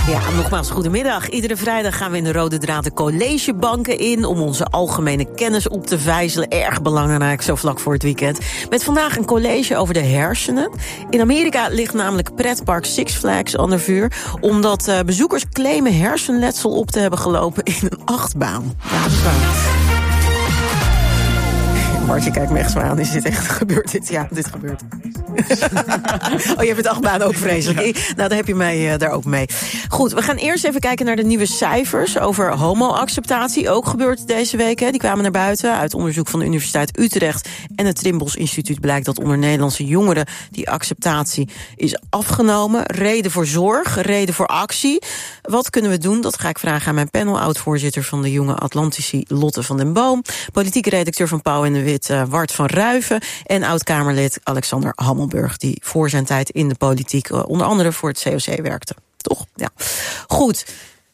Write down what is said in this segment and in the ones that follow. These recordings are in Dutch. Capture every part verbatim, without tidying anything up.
Ja, nogmaals, goedemiddag. Iedere vrijdag gaan we in de Rode Draad de collegebanken in om onze algemene kennis op te vijzelen. Erg belangrijk, zo vlak voor het weekend. Met vandaag een college over de hersenen. In Amerika ligt namelijk pretpark Six Flags onder vuur, omdat uh, bezoekers claimen hersenletsel op te hebben gelopen in een achtbaan. Ja, dat is waar. Martje kijkt me echt zo aan. Is dit echt gebeurd? Dit? Ja, dit gebeurt. Oh, je hebt het achtbaan ook vreselijk. Ja. Nou, dan heb je mij uh, daar ook mee. Goed, we gaan eerst even kijken naar de nieuwe cijfers over homo-acceptatie. Ook gebeurd deze week. Hè. Die kwamen naar buiten. Uit onderzoek van de Universiteit Utrecht en het Trimbos Instituut blijkt dat onder Nederlandse jongeren die acceptatie is afgenomen. Reden voor zorg, reden voor actie. Wat kunnen we doen? Dat ga ik vragen aan mijn panel. Oud-voorzitter van de Jonge Atlantici, Lotte van den Boom. Politieke redacteur van Pauw en de Wit, uh, Wart van Ruiven. En oud-Kamerlid Alexander Hammelburg, die voor zijn tijd in de politiek uh, onder andere voor het C O C werkte. Toch? Ja. Goed.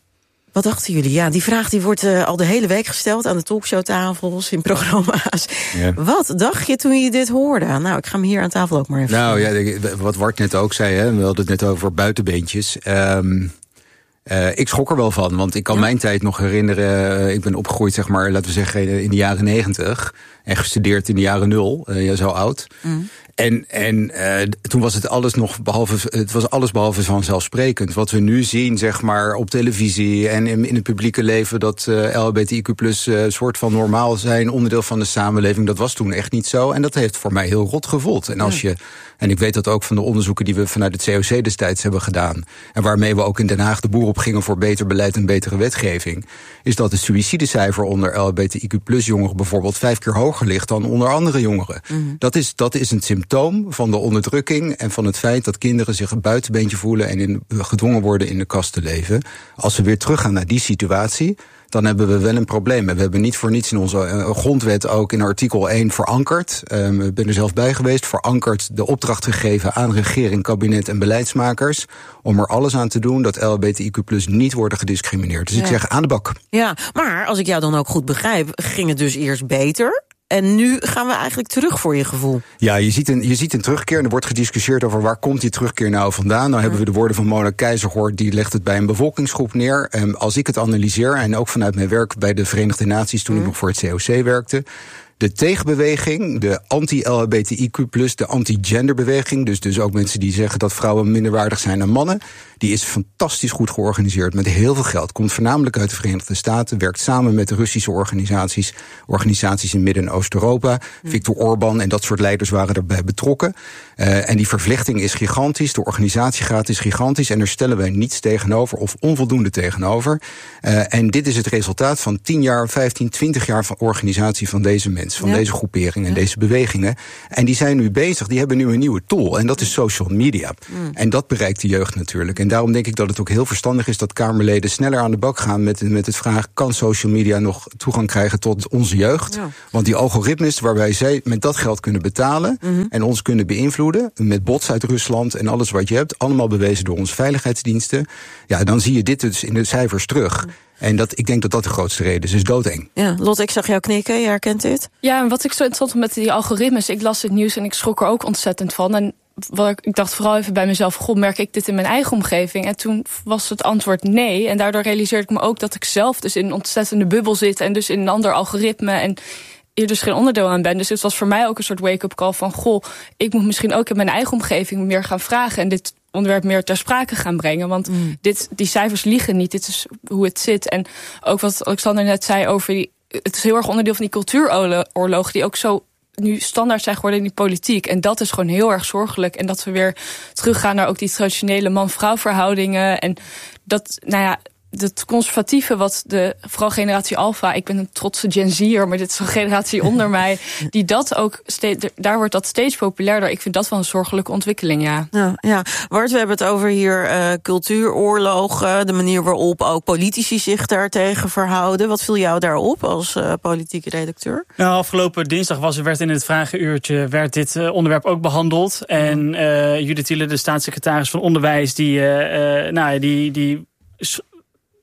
Wat dachten jullie? Ja, die vraag die wordt uh, al de hele week gesteld aan de talkshowtafels, in programma's. Ja. Wat dacht je toen je dit hoorde? Nou, ik ga hem hier aan tafel ook maar even... Nou ja, wat Wart net ook zei, hè, we hadden het net over buitenbeentjes. Um, uh, ik schrok er wel van, want ik kan ja. mijn tijd nog herinneren. Uh, ik ben opgegroeid, zeg maar, laten we zeggen, in de jaren negentig. En gestudeerd in de jaren nul, uh, ja, zo oud. Mm. En, en uh, toen was het alles nog behalve, het was alles behalve vanzelfsprekend. Wat we nu zien, zeg maar, op televisie en in, in het publieke leven, dat uh, L H B T I Q plus uh, soort van normaal zijn, onderdeel van de samenleving, dat was toen echt niet zo. En dat heeft voor mij heel rot gevoeld. En als je, en ik weet dat ook van de onderzoeken die we vanuit het C O C destijds hebben gedaan, en waarmee we ook in Den Haag de boer op gingen voor beter beleid en betere wetgeving, is dat het suïcidecijfer onder L H B T I Q plus jongeren bijvoorbeeld vijf keer hoger ligt dan onder andere jongeren. Mm-hmm. Dat is, dat is een symptoom van de onderdrukking en van het feit dat kinderen zich een buitenbeentje voelen en in, gedwongen worden in de kast te leven. Als we weer teruggaan naar die situatie, dan hebben we wel een probleem. We hebben niet voor niets in onze uh, grondwet ook in artikel één verankerd. Um, ik ben er zelf bij geweest. Verankerd de opdracht gegeven aan regering, kabinet en beleidsmakers om er alles aan te doen dat L H B T I Q plus niet worden gediscrimineerd. Dus ja. ik zeg aan de bak. Ja, maar als ik jou dan ook goed begrijp, ging het dus eerst beter. En nu gaan we eigenlijk terug voor je gevoel. Ja, je ziet een, je ziet een terugkeer en er wordt gediscussieerd over waar komt die terugkeer nou vandaan. Nou hebben we de woorden van Mona Keizer gehoord, die legt het bij een bevolkingsgroep neer. Um, als ik het analyseer, en ook vanuit mijn werk bij de Verenigde Naties toen mm. ik nog voor het C O C werkte, de tegenbeweging, de anti-L H B T I Q plus, de anti-genderbeweging, dus, dus ook mensen die zeggen dat vrouwen minderwaardig zijn dan mannen, die is fantastisch goed georganiseerd met heel veel geld. Komt voornamelijk uit de Verenigde Staten, werkt samen met de Russische organisaties, organisaties in Midden- en Oost-Europa. Mm. Viktor Orbán en dat soort leiders waren erbij betrokken. Uh, en die vervlechting is gigantisch, de organisatiegraad is gigantisch en er stellen wij niets tegenover of onvoldoende tegenover. Uh, en dit is het resultaat van tien jaar, vijftien, twintig jaar van organisatie van deze mensen. Van ja. deze groeperingen en ja. deze bewegingen. En die zijn nu bezig, die hebben nu een nieuwe tool. En dat is social media. Mm. En dat bereikt de jeugd natuurlijk. En daarom denk ik dat het ook heel verstandig is dat Kamerleden sneller aan de bak gaan met, met het vraag, kan social media nog toegang krijgen tot onze jeugd? Ja. Want die algoritmes waarbij zij met dat geld kunnen betalen mm-hmm. en ons kunnen beïnvloeden, met bots uit Rusland en alles wat je hebt, allemaal bewezen door onze veiligheidsdiensten. Ja, dan zie je dit dus in de cijfers terug. Mm. En dat, ik denk dat dat de grootste reden is. Dus doodeng. Ja, Lotte, ik zag jou knikken. Je herkent dit? Ja, en wat ik zo interessant vond met die algoritmes, ik las het nieuws en ik schrok er ook ontzettend van. En wat ik, ik dacht vooral even bij mezelf, goh, merk ik dit in mijn eigen omgeving? En toen was het antwoord nee. En daardoor realiseerde ik me ook dat ik zelf dus in een ontzettende bubbel zit en dus in een ander algoritme en hier dus geen onderdeel aan ben. Dus het was voor mij ook een soort wake-up call van, goh, ik moet misschien ook in mijn eigen omgeving meer gaan vragen en dit onderwerp meer ter sprake gaan brengen. Want mm. dit, die cijfers liegen niet. Dit is hoe het zit. En ook wat Alexander net zei over die, het is heel erg onderdeel van die cultuuroorlogen die ook zo nu standaard zijn geworden in die politiek. En dat is gewoon heel erg zorgelijk. En dat we weer teruggaan naar ook die traditionele man-vrouw verhoudingen. En dat, nou ja, het conservatieve wat de, vooral generatie Alpha, ik ben een trotse Gen Z'er, maar dit is een generatie onder mij, die dat ook steeds, daar wordt dat steeds populairder. Ik vind dat wel een zorgelijke ontwikkeling, ja. Ja, ja. Bart, we hebben het over hier uh, cultuuroorlogen, de manier waarop ook politici zich daartegen verhouden. Wat viel jou daarop als uh, politieke redacteur? Nou, afgelopen dinsdag was er, werd in het vragenuurtje werd dit uh, onderwerp ook behandeld. En uh, Judith Tiele, de staatssecretaris van Onderwijs, die, uh, uh, nou, die, die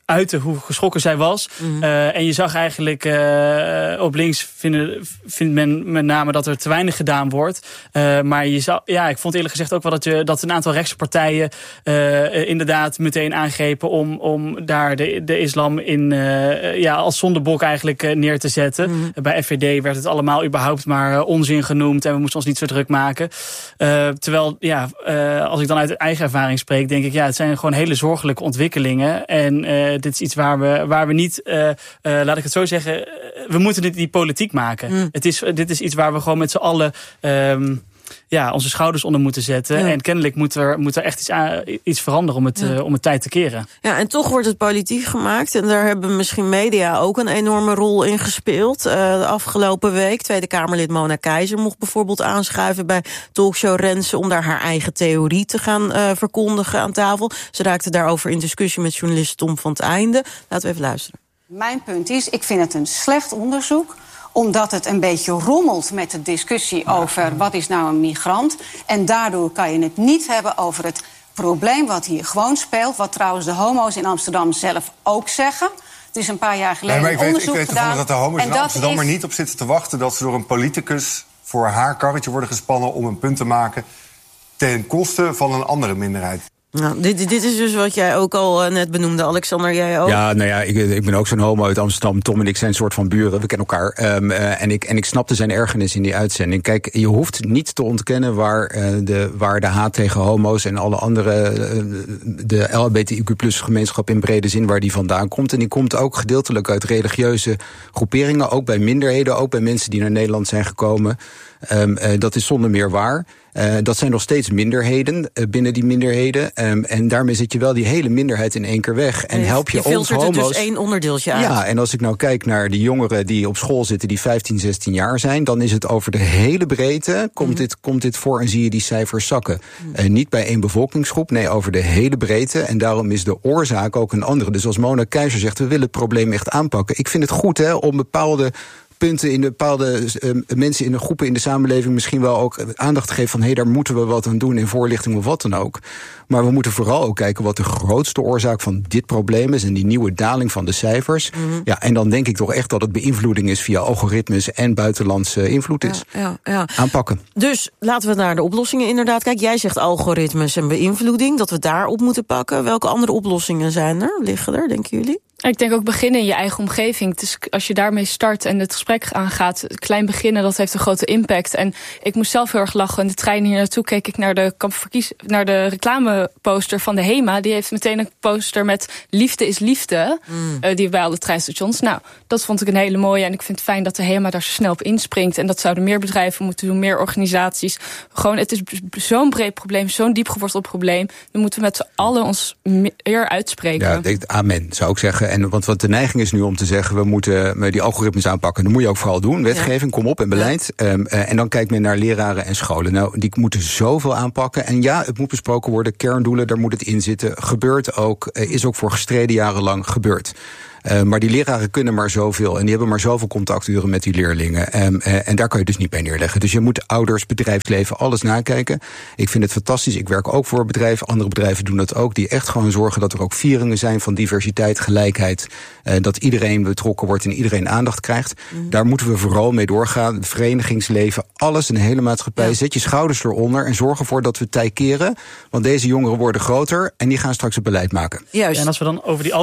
uitte hoe geschrokken zij was. Mm-hmm. Uh, en je zag eigenlijk uh, op links vinden, vindt men met name dat er te weinig gedaan wordt. Uh, maar je zou, ja, ik vond eerlijk gezegd ook wel dat, je, dat een aantal rechtse partijen uh, inderdaad meteen aangrepen om, om daar de, de islam in, uh, ja, als zondebok eigenlijk uh, neer te zetten. Mm-hmm. Uh, bij F V D werd het allemaal überhaupt maar uh, onzin genoemd en we moesten ons niet zo druk maken. Uh, terwijl, ja, uh, als ik dan uit eigen ervaring spreek, denk ik, ja, het zijn gewoon hele zorgelijke ontwikkelingen. En uh, dit is iets waar we, waar we niet, uh, uh, laat ik het zo zeggen, uh, we moeten dit niet politiek maken. Mm. Het is, dit is iets waar we gewoon met z'n allen Um, ja, onze schouders onder moeten zetten. Ja. En kennelijk moet er, moet er echt iets, aan, iets veranderen om het, ja. uh, om het tijd te keren. Ja, en toch wordt het politiek gemaakt. En daar hebben misschien media ook een enorme rol in gespeeld. Uh, de afgelopen week, Tweede Kamerlid Mona Keizer mocht bijvoorbeeld aanschuiven bij talkshow Renze om daar haar eigen theorie te gaan uh, verkondigen aan tafel. Ze raakte daarover in discussie met journalist Tom van 't Einde. Laten we even luisteren. Mijn punt is, ik vind het een slecht onderzoek, omdat het een beetje rommelt met de discussie over wat is nou een migrant. En daardoor kan je het niet hebben over het probleem wat hier gewoon speelt. Wat trouwens de homo's in Amsterdam zelf ook zeggen. Het is een paar jaar geleden nee, maar ik onderzoek weet, ik weet gedaan. dat de homo's in Amsterdam is er niet op zitten te wachten dat ze door een politicus voor haar karretje worden gespannen om een punt te maken ten koste van een andere minderheid. Nou, dit, dit is dus wat jij ook al uh, net benoemde, Alexander, jij ook? Ja, nou ja, ik, ik ben ook zo'n homo uit Amsterdam. Tom en ik zijn een soort van buren, we kennen elkaar. Um, uh, en, ik, en ik snapte zijn ergernis in die uitzending. Kijk, je hoeft niet te ontkennen waar, uh, de, waar de haat tegen homo's en alle andere, uh, de L H B T I Q plus gemeenschap in brede zin, waar die vandaan komt. En die komt ook gedeeltelijk uit religieuze groeperingen, ook bij minderheden, ook bij mensen die naar Nederland zijn gekomen. Um, uh, dat is zonder meer waar. Uh, dat zijn nog steeds minderheden uh, binnen die minderheden. Um, en daarmee zet je wel die hele minderheid in één keer weg. En, en help je, je ons homo's. Er dus één onderdeeltje uit. Ja, en als ik nou kijk naar die jongeren die op school zitten, die vijftien, zestien jaar zijn, dan is het over de hele breedte, komt, mm. dit, komt dit voor en zie je die cijfers zakken. Mm. Uh, niet bij één bevolkingsgroep, nee, over de hele breedte. En daarom is de oorzaak ook een andere. Dus als Mona Keizer zegt, we willen het probleem echt aanpakken. Ik vind het goed, hè, om bepaalde punten in bepaalde uh, mensen in de groepen in de samenleving misschien wel ook aandacht te geven van hé, hey, daar moeten we wat aan doen in voorlichting of wat dan ook. Maar we moeten vooral ook kijken wat de grootste oorzaak van dit probleem is en die nieuwe daling van de cijfers. Mm-hmm. Ja, en dan denk ik toch echt dat het beïnvloeding is via algoritmes en buitenlandse invloed is. Ja, ja, ja. Aanpakken. Dus laten we naar de oplossingen inderdaad kijken. Jij zegt algoritmes en beïnvloeding, dat we daarop moeten pakken. Welke andere oplossingen zijn er? Liggen er, denken jullie? Ik denk ook beginnen in je eigen omgeving. Dus als je daarmee start en het gesprek aangaat, klein beginnen, dat heeft een grote impact. En ik moest zelf heel erg lachen. In de trein hier naartoe keek ik naar de, verkies, naar de reclameposter van de HEMA. Die heeft meteen een poster met liefde is liefde. Mm. Uh, die bij alle treinstations. Nou, dat vond ik een hele mooie. En ik vind het fijn dat de HEMA daar zo snel op inspringt. En dat zouden meer bedrijven moeten doen, meer organisaties. Gewoon, het is zo'n breed probleem, zo'n diep geworteld probleem. We moeten met z'n allen ons meer uitspreken. Ja, amen, zou ik zeggen. En, want wat de neiging is nu om te zeggen, we moeten die algoritmes aanpakken. Dat moet je ook vooral doen. Wetgeving, kom op en beleid. Ja. Um, uh, en dan kijkt men naar leraren en scholen. Nou, die moeten zoveel aanpakken. En ja, het moet besproken worden. Kerndoelen, daar moet het in zitten. Gebeurt ook, uh, is ook voor gestreden jarenlang gebeurd. Uh, maar die leraren kunnen maar zoveel. En die hebben maar zoveel contacturen met die leerlingen. Um, uh, en daar kan je dus niet bij neerleggen. Dus je moet ouders, bedrijfsleven, alles nakijken. Ik vind het fantastisch. Ik werk ook voor bedrijven. Andere bedrijven doen dat ook. Die echt gewoon zorgen dat er ook vieringen zijn van diversiteit, gelijkheid. Uh, dat iedereen betrokken wordt en iedereen aandacht krijgt. Mm. Daar moeten we vooral mee doorgaan. Het verenigingsleven, alles in de hele maatschappij. Ja. Zet je schouders eronder en zorg ervoor dat we tij keren. Want deze jongeren worden groter en die gaan straks het beleid maken. Juist. En als we dan over die